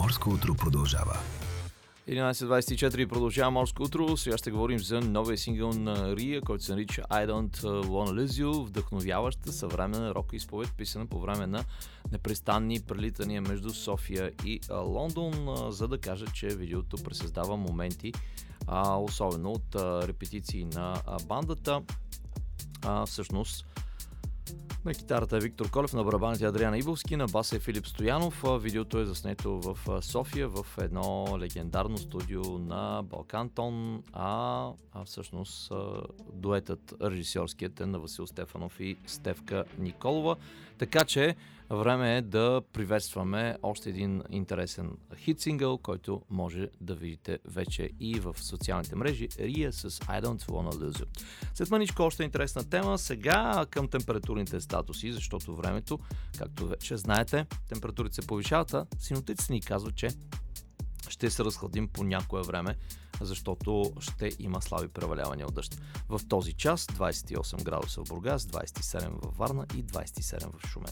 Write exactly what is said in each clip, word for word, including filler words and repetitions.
Морско утро продължава. единайсет двайсет и четири продължава Морско утро. Сега ще говорим за новия сингъл на Рия, който се нарича I Don't Wanna Lose You. Вдъхновяваща съвременна рок изповед, писана по време на непрестанни прелитания между София и Лондон, за да кажа, че видеото пресъздава моменти, а, особено от а, репетиции на а, бандата. А, всъщност на китарата е Виктор Колев, на барабаните Адриан Ибовски, на баса е Филип Стоянов. Видеото е заснето в София, в едно легендарно студио на Балкантон, а, а всъщност дуетът режисьорският е на Васил Стефанов и Стефка Николова. Така че време е да приветстваме още един интересен хит сингъл, който може да видите вече и в социалните мрежи. Рия с I Don't Wanna Lose You. След маничко още интересна тема. Сега към температурните статуси, защото времето, както вече знаете, температурите се повишават, а синоптиците ни казват, че ще се разхладим по някое време, защото ще има слаби превалявания от дъжд. В този час двайсет и осем градуса в Бургас, двайсет и седем във Варна и двайсет и седем в Шумен.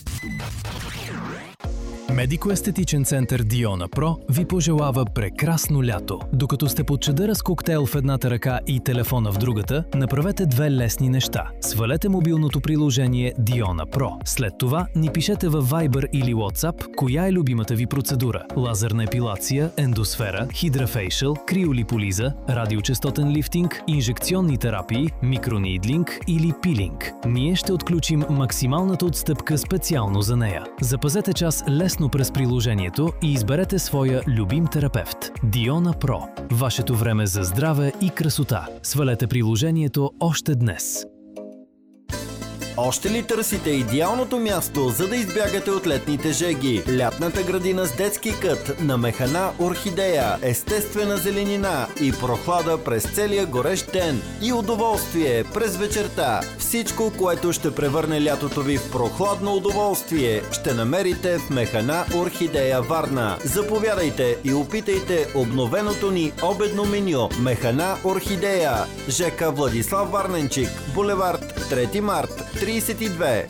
Медико-естетичен център Диона Про ви пожелава прекрасно лято. Докато сте под чадъра с коктейл в едната ръка и телефона в другата, направете две лесни неща. Свалете мобилното приложение Диона Про. След това ни пишете във Viber или WhatsApp коя е любимата ви процедура. Лазерна епилация, ендосфера, хидрафейшъл, криолиполиза, радиочестотен лифтинг, инжекционни терапии, микронидлинг или пилинг. Ние ще отключим максималната отстъпка специално за нея. Запазете час лесно през приложението и изберете своя любим терапевт. Диона Про. Вашето време за здраве и красота. Свалете приложението още днес. Още ли търсите идеалното място, за да избягате от летните жеги? Лятната градина с детски кът на Механа Орхидея, естествена зеленина и прохлада през целия горещ ден и удоволствие през вечерта. Всичко, което ще превърне лятото ви в прохладно удоволствие, ще намерите в Механа Орхидея Варна. Заповядайте и опитайте обновеното ни обедно меню. Механа Орхидея, ЖК Владислав Варненчик, булевард трети март, трийсет и две.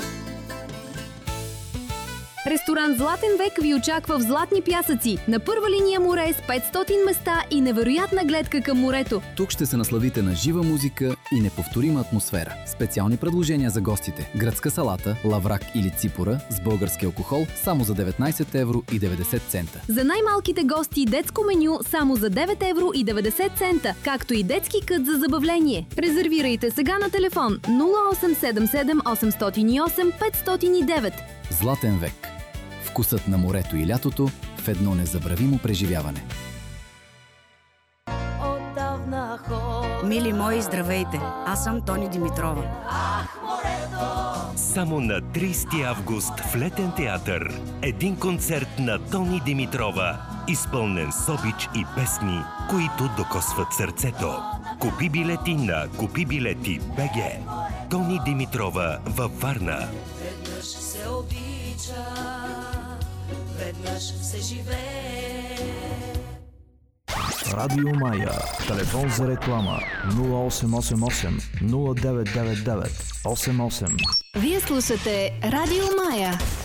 Ресторант Златен век ви очаква в Златни пясъци. На първа линия море с петстотин места и невероятна гледка към морето. Тук ще се насладите на жива музика и неповторима атмосфера. Специални предложения за гостите. Гръцка салата, лаврак или ципора с български алкохол само за деветнайсет евро и деветдесет цента. За най-малките гости детско меню само за девет евро и деветдесет цента, както и детски кът за забавление. Резервирайте сега на телефон нула осем седем седем осемстотин и осем петстотин и девет. Златен век. Вкусът на морето и лятото в едно незабравимо преживяване. Мили мои, здравейте! Аз съм Тони Димитрова. Само на трийсети август в Летен театър един концерт на Тони Димитрова, изпълнен с обич и песни, които докосват сърцето. Купи билети на Купи билети БГ. Тони Димитрова във Варна. Веднъж се обича, веднъж се живее. Радио Мая. Телефон за реклама нула осем осем осем нула девет девет девет осем осем. Вие слушате Радио Мая.